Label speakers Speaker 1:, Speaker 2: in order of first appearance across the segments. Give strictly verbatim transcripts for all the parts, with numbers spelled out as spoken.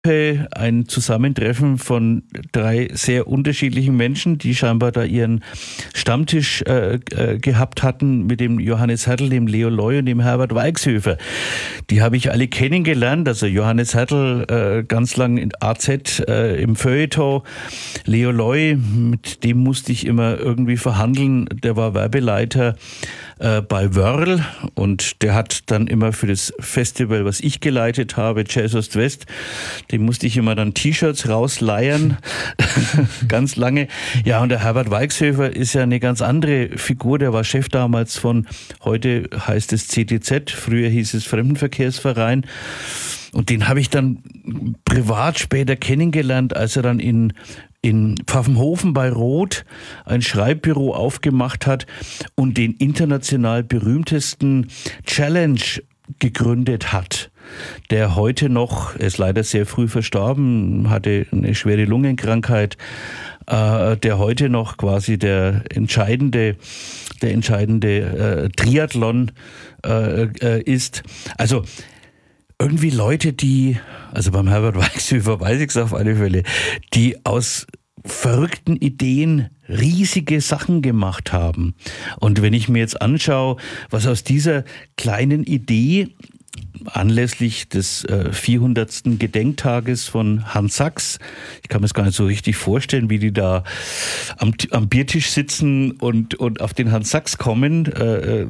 Speaker 1: ein Zusammentreffen von drei sehr unterschiedlichen Menschen, die scheinbar da ihren Stammtisch äh, äh, gehabt hatten mit dem Johannes Hertel, dem Leo Loy und dem Herbert Weixhöfer. Die habe ich alle kennengelernt, also Johannes Hertel äh, ganz lang in A Z äh, im Feuilleton, Leo Loy, mit dem musste ich immer irgendwie verhandeln, der war Werbeleiter äh, bei Wörl und der hat dann immer für das Festival, was ich geleitet habe, Jazz Ost-West, dem musste ich immer dann T-Shirts rausleiern, ganz lange. Ja, und der Herbert Weixhöfer ist ja eine ganz andere Figur. Der war Chef damals von, heute heißt es C T Z, früher hieß es Fremdenverkehrsverein. Und den habe ich dann privat später kennengelernt, als er dann in in Pfaffenhofen bei Roth ein Schreibbüro aufgemacht hat und den international berühmtesten Challenge gegründet hat, der heute noch, er ist leider sehr früh verstorben, hatte eine schwere Lungenkrankheit, äh, der heute noch quasi der entscheidende, der entscheidende äh, Triathlon äh, äh, ist. Also irgendwie Leute, die, also beim Herbert Weixhöfer weiß ich es auf alle Fälle, die aus verrückten Ideen riesige Sachen gemacht haben. Und wenn ich mir jetzt anschaue, was aus dieser kleinen Idee anlässlich des äh, vierhundertsten Gedenktages von Hans Sachs, ich kann mir das gar nicht so richtig vorstellen, wie die da am, am Biertisch sitzen und, und auf den Hans Sachs kommen, äh,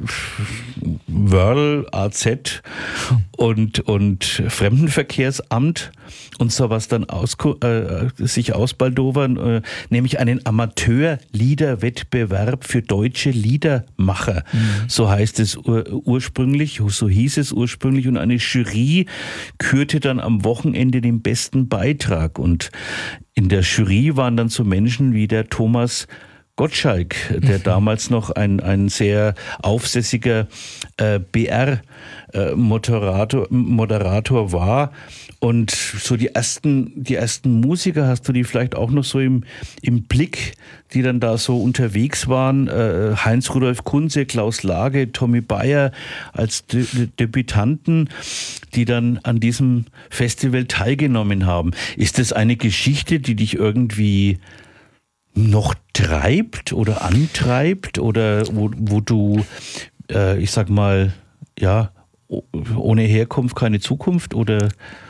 Speaker 1: Wörl, A Z und, und Fremdenverkehrsamt und sowas dann aus, äh, sich ausbaldowern, äh, nämlich einen Amateur-Liederwettbewerb für deutsche Liedermacher. Mhm. So heißt es ur- ursprünglich, so hieß es ursprünglich, und eine Jury kürte dann am Wochenende den besten Beitrag. Und in der Jury waren dann so Menschen wie der Thomas Gottschalk, der mhm. damals noch ein, ein sehr aufsässiger äh, B R-Moderator äh, Moderator war. Und so die ersten, die ersten Musiker, hast du die vielleicht auch noch so im, im Blick, die dann da so unterwegs waren? Äh, Heinz-Rudolf Kunze, Klaus Lage, Tommy Bayer als De- De- Debütanten, die dann an diesem Festival teilgenommen haben. Ist das eine Geschichte, die dich irgendwie noch treibt oder antreibt oder wo, wo du, äh, ich sag mal, ja, ohne Herkunft keine Zukunft oder?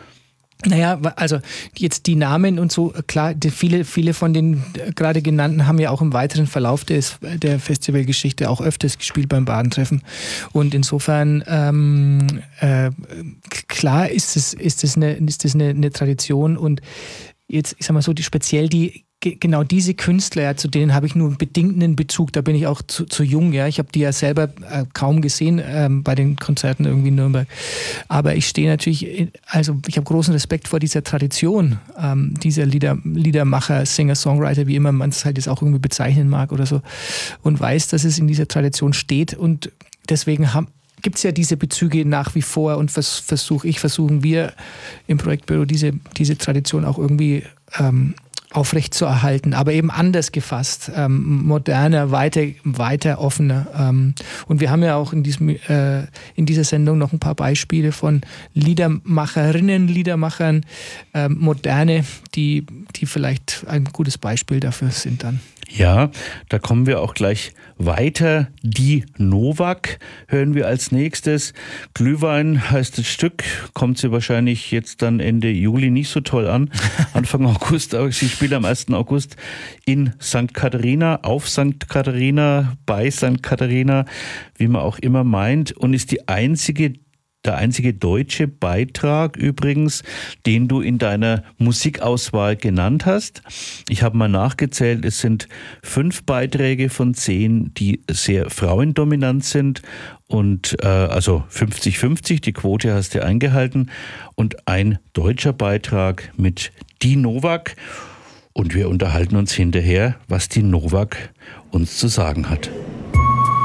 Speaker 2: Naja, also jetzt die Namen und so, klar, die viele, viele von den gerade genannten haben ja auch im weiteren Verlauf des, der Festivalgeschichte auch öfters gespielt beim Badentreffen. Und insofern, ähm, äh, klar ist es, ist es, eine, ist es eine, eine Tradition und jetzt, ich sag mal so, die, speziell die genau diese Künstler, zu denen habe ich nur einen bedingten Bezug, da bin ich auch zu, zu jung, ja. Ich habe die ja selber äh, kaum gesehen ähm, bei den Konzerten irgendwie in Nürnberg. Aber ich stehe natürlich, in, also ich habe großen Respekt vor dieser Tradition, ähm, dieser Lieder, Liedermacher, Singer, Songwriter, wie immer man es halt jetzt auch irgendwie bezeichnen mag oder so, und weiß, dass es in dieser Tradition steht und deswegen haben gibt es ja diese Bezüge nach wie vor und vers- versuch, ich versuchen wir im Projektbüro diese, diese Tradition auch irgendwie ähm, aufrecht zu erhalten, aber eben anders gefasst, ähm, moderner, weiter, weiter offener. Ähm, und wir haben ja auch in, diesem, äh, in dieser Sendung noch ein paar Beispiele von Liedermacherinnen, Liedermachern, ähm, moderne, die, die vielleicht ein gutes Beispiel dafür sind dann.
Speaker 1: Ja, da kommen wir auch gleich weiter. Die Novak hören wir als nächstes. Glühwein heißt das Stück, kommt sie wahrscheinlich jetzt dann Ende Juli nicht so toll an. Anfang August, sie spielt am ersten August in Sankt Katharina, auf Sankt Katharina, bei Sankt Katharina, wie man auch immer meint, und ist die einzige Der einzige deutsche Beitrag übrigens, den du in deiner Musikauswahl genannt hast. Ich habe mal nachgezählt, es sind fünf Beiträge von zehn, die sehr frauendominant sind. Und äh, also fünfzig fünfzig, die Quote hast du eingehalten. Und ein deutscher Beitrag mit Die Novak. Und wir unterhalten uns hinterher, was die Novak uns zu sagen hat.